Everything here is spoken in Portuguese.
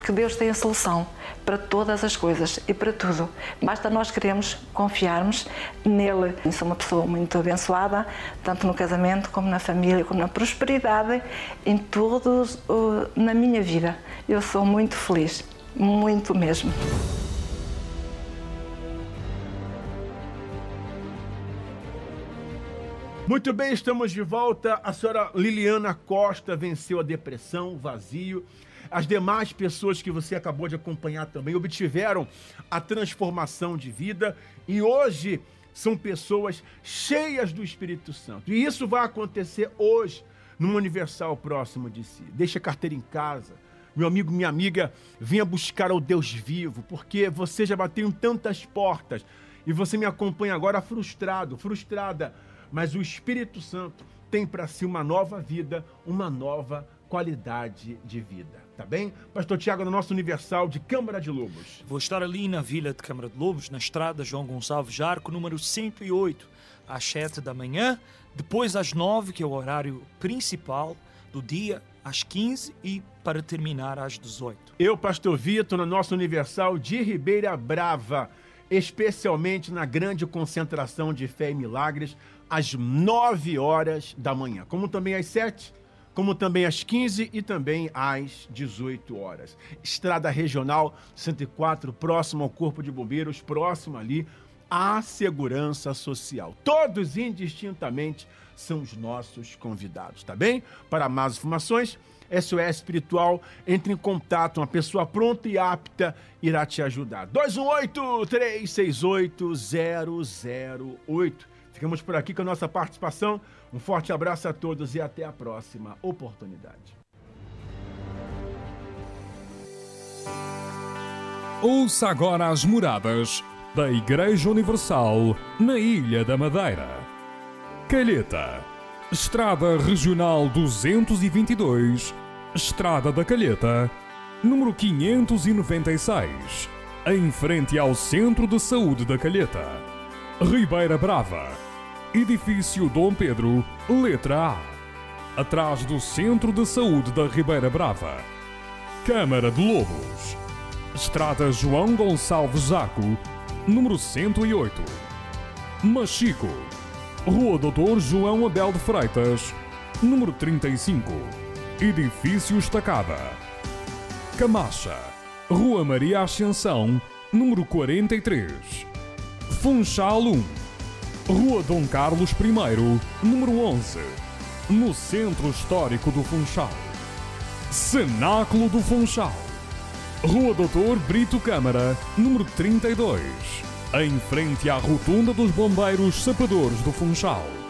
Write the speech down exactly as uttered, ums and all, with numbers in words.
Que Deus tem a solução para todas as coisas e para tudo. Basta nós queremos confiarmos nele. Eu sou uma pessoa muito abençoada, tanto no casamento como na família, como na prosperidade, em tudo na minha vida. Eu sou muito feliz, muito mesmo. Muito bem, estamos de volta. A senhora Liliana Costa venceu a depressão, o vazio. As demais pessoas que você acabou de acompanhar também obtiveram a transformação de vida e hoje são pessoas cheias do Espírito Santo. E isso vai acontecer hoje, num Universal próximo de si. Deixa a carteira em casa. Meu amigo, minha amiga, venha buscar ao Deus vivo, porque você já bateu em tantas portas e você me acompanha agora frustrado, frustrada. Mas o Espírito Santo tem para si uma nova vida, uma nova qualidade de vida, tá bem? Pastor Tiago, no nosso Universal de Câmara de Lobos. Vou estar ali na Vila de Câmara de Lobos, na estrada João Gonçalves Jarco, número cento e oito, às sete da manhã, depois às nove, que é o horário principal do dia, às quinze e para terminar às dezoito. Eu, Pastor Vitor, no nosso Universal de Ribeira Brava, especialmente na grande concentração de fé e milagres, às nove horas da manhã, como também às sete, como também às quinze e também às dezoito horas. Estrada Regional cento e quatro, próximo ao Corpo de Bombeiros, próximo ali à Segurança Social. Todos indistintamente são os nossos convidados, tá bem? Para mais informações, S O S Espiritual, entre em contato, uma pessoa pronta e apta irá te ajudar. dois um oito, três seis oito, zero zero oito. Ficamos por aqui com a nossa participação. Um forte abraço a todos e até a próxima oportunidade. Ouça agora as moradas da Igreja Universal na Ilha da Madeira. Calheta, Estrada Regional duzentos e vinte e dois, Estrada da Calheta, número quinhentos e noventa e seis, em frente ao Centro de Saúde da Calheta. Ribeira Brava, Edifício Dom Pedro, letra A, atrás do Centro de Saúde da Ribeira Brava. Câmara de Lobos, Estrada João Gonçalves Jarco, número cento e oito. Machico, Rua Doutor João Abel de Freitas, número trinta e cinco, Edifício Estacada. Camacha, Rua Maria Ascensão, número quarenta e três. Funchal um, Rua Dom Carlos I, número onze, no Centro Histórico do Funchal. Cenáculo do Funchal, Rua Doutor Brito Câmara, número trinta e dois, em frente à Rotunda dos Bombeiros Sapadores do Funchal.